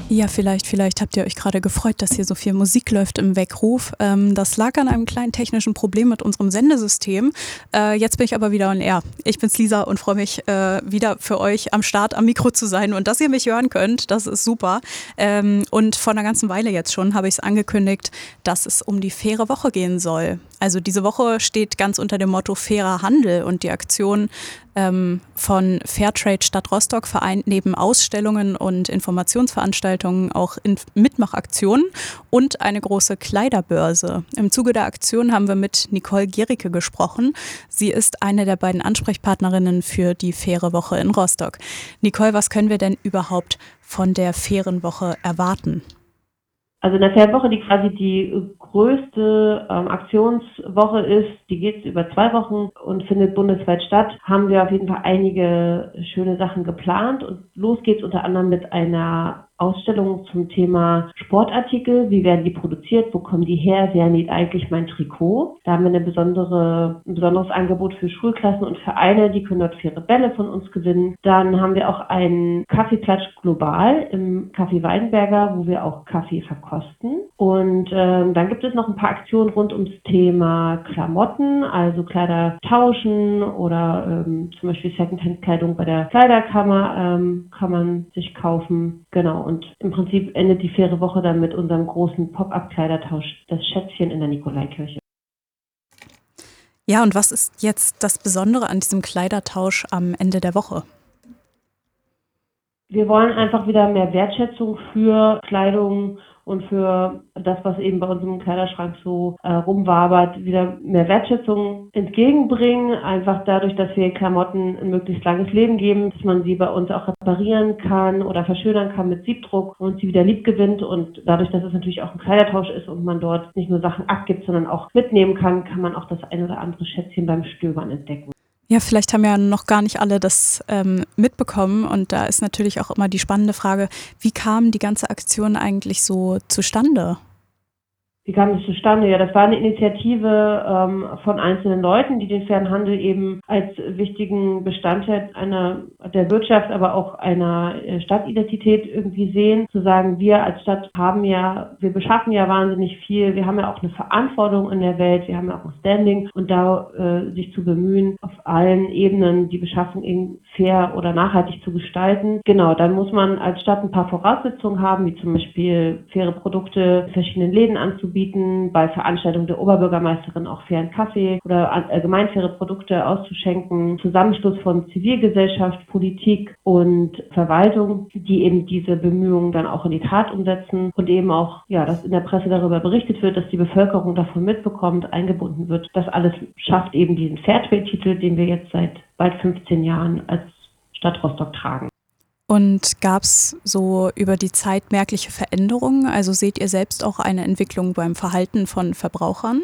Ja, vielleicht habt ihr euch gerade gefreut, dass hier so viel Musik läuft im Weckruf. Das lag an einem kleinen technischen Problem mit unserem Sendesystem. Jetzt bin ich aber wieder on air. Ich bin's Lisa und freue mich, wieder für euch am Start am Mikro zu sein und dass ihr mich hören könnt. Das ist super. Und vor einer ganzen Weile jetzt schon habe ich es angekündigt, dass es um die faire Woche gehen soll. Also diese Woche steht ganz unter dem Motto fairer Handel und die Aktion von Fairtrade Stadt Rostock vereint neben Ausstellungen und Informationsveranstaltungen auch Mitmachaktionen und eine große Kleiderbörse. Im Zuge der Aktion haben wir mit Nicole Gericke gesprochen. Sie ist eine der beiden Ansprechpartnerinnen für die Faire Woche in Rostock. Nicole, was können wir denn überhaupt von der Fairen Woche erwarten? Also in der Fernwoche, die quasi die größte Aktionswoche ist, die geht über 2 Wochen und findet bundesweit statt, haben wir auf jeden Fall einige schöne Sachen geplant. Und los geht's unter anderem mit einer Ausstellung zum Thema Sportartikel. Wie werden die produziert? Wo kommen die her? Wer näht eigentlich mein Trikot? Da haben wir ein besonderes Angebot für Schulklassen und Vereine. Die können dort faire Bälle von uns gewinnen. Dann haben wir auch einen Kaffeeklatsch global im Café Weinberger, wo wir auch Kaffee verkosten. Und dann gibt es noch ein paar Aktionen rund ums Thema Klamotten, also Kleider tauschen oder zum Beispiel Secondhand-Kleidung bei der Kleiderkammer kann man sich kaufen. Genau. Und im Prinzip endet die faire Woche dann mit unserem großen Pop-up-Kleidertausch, das Schätzchen in der Nikolaikirche. Ja, und was ist jetzt das Besondere an diesem Kleidertausch am Ende der Woche? Wir wollen einfach wieder mehr Wertschätzung für Kleidung und für das, was eben bei uns im Kleiderschrank so rumwabert, wieder mehr Wertschätzung entgegenbringen. Einfach dadurch, dass wir Klamotten ein möglichst langes Leben geben, dass man sie bei uns auch reparieren kann oder verschönern kann mit Siebdruck und sie wieder lieb gewinnt. Und dadurch, dass es natürlich auch ein Kleidertausch ist und man dort nicht nur Sachen abgibt, sondern auch mitnehmen kann, kann man auch das ein oder andere Schätzchen beim Stöbern entdecken. Ja, vielleicht haben ja noch gar nicht alle das mitbekommen und da ist natürlich auch immer die spannende Frage, wie kam die ganze Aktion eigentlich so zustande? Wie kam das zustande? Ja, das war eine Initiative von einzelnen Leuten, die den fairen Handel eben als wichtigen Bestandteil der Wirtschaft, aber auch einer Stadtidentität irgendwie sehen. Zu sagen, wir als Stadt wir beschaffen ja wahnsinnig viel, wir haben ja auch eine Verantwortung in der Welt, wir haben ja auch ein Standing und da sich zu bemühen, auf allen Ebenen die Beschaffung eben fair oder nachhaltig zu gestalten. Genau, dann muss man als Stadt ein paar Voraussetzungen haben, wie zum Beispiel faire Produkte in verschiedenen Läden anzubieten, bei Veranstaltungen der Oberbürgermeisterin auch fairen Kaffee oder allgemein faire Produkte auszuschenken, Zusammenschluss von Zivilgesellschaft, Politik und Verwaltung, die eben diese Bemühungen dann auch in die Tat umsetzen und eben auch, ja, dass in der Presse darüber berichtet wird, dass die Bevölkerung davon mitbekommt, eingebunden wird. Das alles schafft eben diesen Fairtrade-Titel, den wir jetzt seit bald 15 Jahren als Stadt Rostock tragen. Und gab es so über die Zeit merkliche Veränderungen? Also seht ihr selbst auch eine Entwicklung beim Verhalten von Verbrauchern?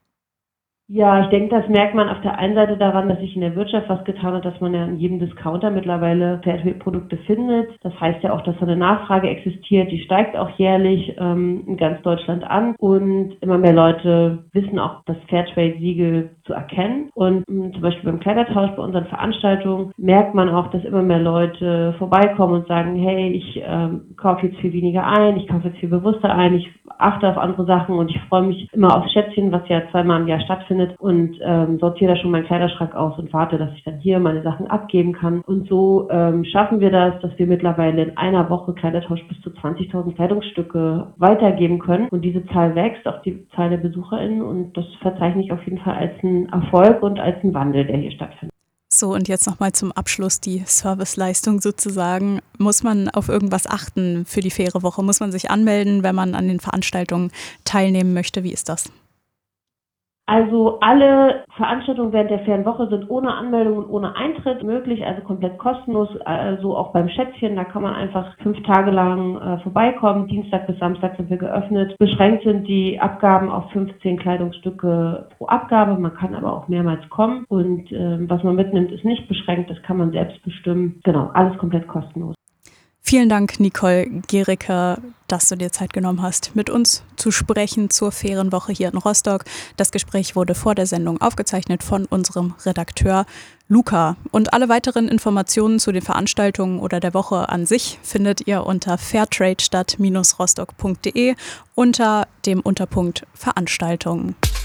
Ja, ich denke, das merkt man auf der einen Seite daran, dass sich in der Wirtschaft was getan hat, dass man ja in jedem Discounter mittlerweile Fairtrade-Produkte findet. Das heißt ja auch, dass so eine Nachfrage existiert, die steigt auch jährlich in ganz Deutschland an und immer mehr Leute wissen auch das Fairtrade-Siegel zu erkennen. Und zum Beispiel beim Kleidertausch bei unseren Veranstaltungen merkt man auch, dass immer mehr Leute vorbeikommen und sagen, hey, ich kaufe jetzt viel weniger ein, ich kaufe jetzt viel bewusster ein, ich achte auf andere Sachen und ich freue mich immer aufs Schätzchen, was ja 2-mal im Jahr stattfindet und sortiere da schon meinen Kleiderschrank aus und warte, dass ich dann hier meine Sachen abgeben kann. Und so schaffen wir das, dass wir mittlerweile in einer Woche Kleidertausch bis zu 20.000 Kleidungsstücke weitergeben können. Und diese Zahl wächst, auch die Zahl der BesucherInnen. Und das verzeichne ich auf jeden Fall als einen Erfolg und als einen Wandel, der hier stattfindet. So, und jetzt nochmal zum Abschluss die Serviceleistung sozusagen. Muss man auf irgendwas achten für die faire Woche? Muss man sich anmelden, wenn man an den Veranstaltungen teilnehmen möchte? Wie ist das? Also alle Veranstaltungen während der fairen Woche sind ohne Anmeldung und ohne Eintritt möglich, also komplett kostenlos, also auch beim Schätzchen, da kann man einfach 5 Tage lang vorbeikommen, Dienstag bis Samstag sind wir geöffnet. Beschränkt sind die Abgaben auf 15 Kleidungsstücke pro Abgabe, man kann aber auch mehrmals kommen und was man mitnimmt ist nicht beschränkt, das kann man selbst bestimmen. Genau, alles komplett kostenlos. Vielen Dank, Nicole Gericke, dass du dir Zeit genommen hast, mit uns zu sprechen zur Ferienwoche hier in Rostock. Das Gespräch wurde vor der Sendung aufgezeichnet von unserem Redakteur Luca. Und alle weiteren Informationen zu den Veranstaltungen oder der Woche an sich findet ihr unter fairtradestadt-rostock.de unter dem Unterpunkt Veranstaltungen.